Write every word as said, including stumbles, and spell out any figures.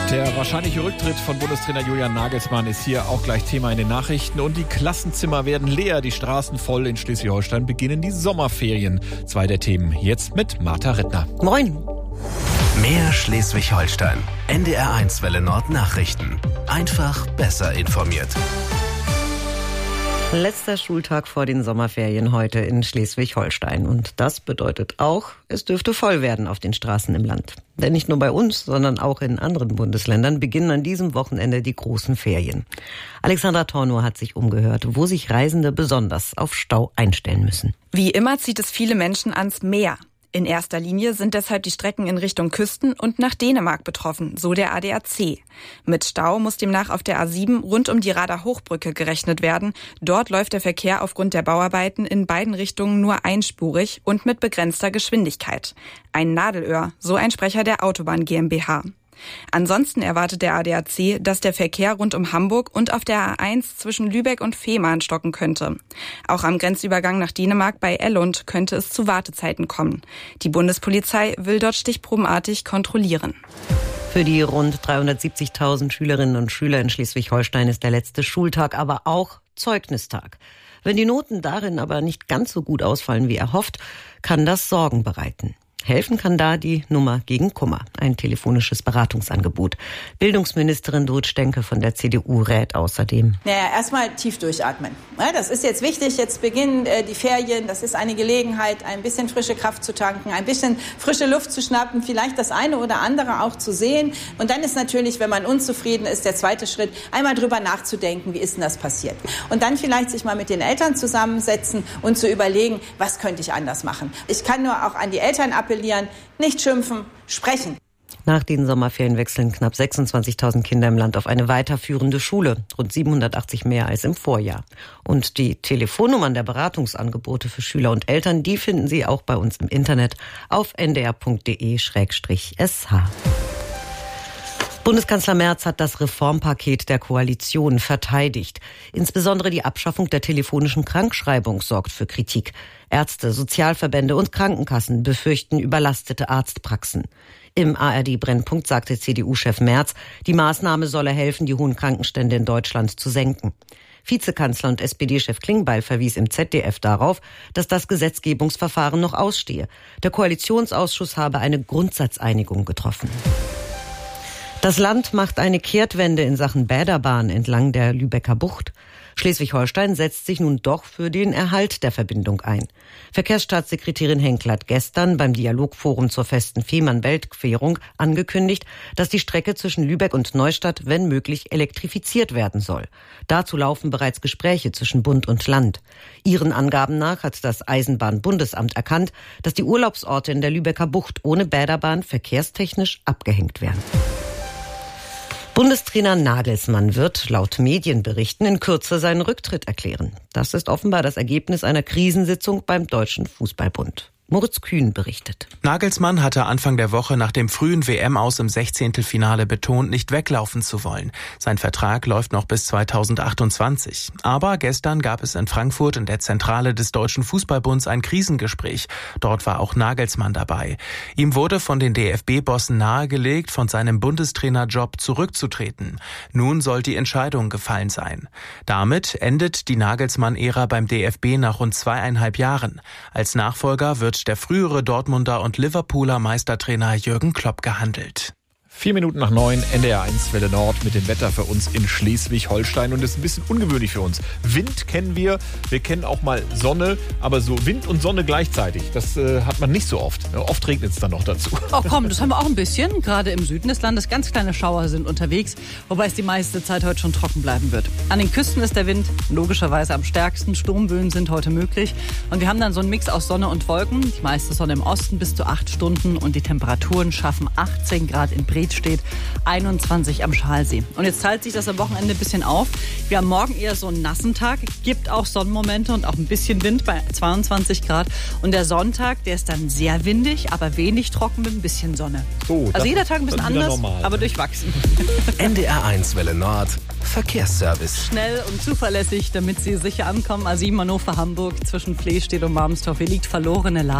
Der wahrscheinliche Rücktritt von Bundestrainer Julian Nagelsmann ist hier auch gleich Thema in den Nachrichten. Und die Klassenzimmer werden leer, die Straßen voll. In Schleswig-Holstein beginnen die Sommerferien. Zwei der Themen jetzt mit Martha Rittner. Moin. Mehr Schleswig-Holstein. N D R eins Welle Nord Nachrichten. Einfach besser informiert. Letzter Schultag vor den Sommerferien heute in Schleswig-Holstein. Und das bedeutet auch, es dürfte voll werden auf den Straßen im Land. Denn nicht nur bei uns, sondern auch in anderen Bundesländern beginnen an diesem Wochenende die großen Ferien. Alexandra Tornow hat sich umgehört, wo sich Reisende besonders auf Stau einstellen müssen. Wie immer zieht es viele Menschen ans Meer. In erster Linie sind deshalb die Strecken in Richtung Küsten und nach Dänemark betroffen, so der A D A C. Mit Stau muss demnach auf der A sieben rund um die Rader Hochbrücke gerechnet werden. Dort läuft der Verkehr aufgrund der Bauarbeiten in beiden Richtungen nur einspurig und mit begrenzter Geschwindigkeit. Ein Nadelöhr, so ein Sprecher der Autobahn GmbH. Ansonsten erwartet der A D A C, dass der Verkehr rund um Hamburg und auf der A eins zwischen Lübeck und Fehmarn stocken könnte. Auch am Grenzübergang nach Dänemark bei Ellund könnte es zu Wartezeiten kommen. Die Bundespolizei will dort stichprobenartig kontrollieren. Für die rund dreihundertsiebzigtausend Schülerinnen und Schüler in Schleswig-Holstein ist der letzte Schultag aber auch Zeugnistag. Wenn die Noten darin aber nicht ganz so gut ausfallen wie erhofft, kann das Sorgen bereiten. Helfen kann da die Nummer gegen Kummer, ein telefonisches Beratungsangebot. Bildungsministerin Dorit Stenke von der C D U rät außerdem. Naja, erstmal tief durchatmen. Das ist jetzt wichtig, jetzt beginnen die Ferien, das ist eine Gelegenheit, ein bisschen frische Kraft zu tanken, ein bisschen frische Luft zu schnappen, vielleicht das eine oder andere auch zu sehen. Und dann ist natürlich, wenn man unzufrieden ist, der zweite Schritt, einmal drüber nachzudenken, wie ist denn das passiert? Und dann vielleicht sich mal mit den Eltern zusammensetzen und zu überlegen, was könnte ich anders machen? Ich kann nur auch an die Eltern appellieren, nicht schimpfen, sprechen. Nach den Sommerferien wechseln knapp sechsundzwanzigtausend Kinder im Land auf eine weiterführende Schule, rund siebenhundertachtzig mehr als im Vorjahr. Und die Telefonnummern der Beratungsangebote für Schüler und Eltern, die finden Sie auch bei uns im Internet auf n d r punkt d e slash s h. Bundeskanzler Merz hat das Reformpaket der Koalition verteidigt. Insbesondere die Abschaffung der telefonischen Krankschreibung sorgt für Kritik. Ärzte, Sozialverbände und Krankenkassen befürchten überlastete Arztpraxen. Im A R D-Brennpunkt sagte C D U-Chef Merz, die Maßnahme solle helfen, die hohen Krankenstände in Deutschland zu senken. Vizekanzler und S P D-Chef Klingbeil verwies im Z D F darauf, dass das Gesetzgebungsverfahren noch ausstehe. Der Koalitionsausschuss habe eine Grundsatzeinigung getroffen. Das Land macht eine Kehrtwende in Sachen Bäderbahn entlang der Lübecker Bucht. Schleswig-Holstein setzt sich nun doch für den Erhalt der Verbindung ein. Verkehrsstaatssekretärin Henkel hat gestern beim Dialogforum zur festen Fehmarn-Weltquerung angekündigt, dass die Strecke zwischen Lübeck und Neustadt, wenn möglich, elektrifiziert werden soll. Dazu laufen bereits Gespräche zwischen Bund und Land. Ihren Angaben nach hat das Eisenbahnbundesamt erkannt, dass die Urlaubsorte in der Lübecker Bucht ohne Bäderbahn verkehrstechnisch abgehängt werden. Bundestrainer Nagelsmann wird laut Medienberichten in Kürze seinen Rücktritt erklären. Das ist offenbar das Ergebnis einer Krisensitzung beim Deutschen Fußballbund. Moritz Kühn berichtet. Nagelsmann hatte Anfang der Woche nach dem frühen W M-Aus im Sechzehntelfinale betont, nicht weglaufen zu wollen. Sein Vertrag läuft noch bis zweitausendachtundzwanzig. Aber gestern gab es in Frankfurt in der Zentrale des Deutschen Fußballbunds ein Krisengespräch. Dort war auch Nagelsmann dabei. Ihm wurde von den D F B-Bossen nahegelegt, von seinem Bundestrainerjob zurückzutreten. Nun soll die Entscheidung gefallen sein. Damit endet die Nagelsmann-Ära beim D F B nach rund zweieinhalb Jahren. Als Nachfolger wird der frühere Dortmunder und Liverpooler Meistertrainer Jürgen Klopp gehandelt. Vier Minuten nach neun, N D R eins Welle Nord mit dem Wetter für uns in Schleswig-Holstein. Und das ist ein bisschen ungewöhnlich für uns. Wind kennen wir, wir kennen auch mal Sonne, aber so Wind und Sonne gleichzeitig, das äh, hat man nicht so oft. Oft regnet es dann noch dazu. Oh komm, das haben wir auch ein bisschen. Gerade im Süden des Landes ganz kleine Schauer sind unterwegs, wobei es die meiste Zeit heute schon trocken bleiben wird. An den Küsten ist der Wind logischerweise am stärksten. Sturmböen sind heute möglich. Und wir haben dann so einen Mix aus Sonne und Wolken. Die meiste Sonne im Osten bis zu acht Stunden und die Temperaturen schaffen achtzehn Grad in Bremen. Steht einundzwanzig am Schalsee. Und jetzt teilt sich das am Wochenende ein bisschen auf. Wir haben morgen eher so einen nassen Tag, gibt auch Sonnenmomente und auch ein bisschen Wind bei zweiundzwanzig Grad. Und der Sonntag, der ist dann sehr windig, aber wenig trocken mit ein bisschen Sonne. Oh, also jeder Tag ein bisschen anders, normal, aber durchwachsen. N D R eins Welle Nord, Verkehrsservice. Schnell und zuverlässig, damit Sie sicher ankommen. A sieben Hannover, Hamburg, zwischen Flehstedt und Marmstorf. Hier liegt verlorene Lage.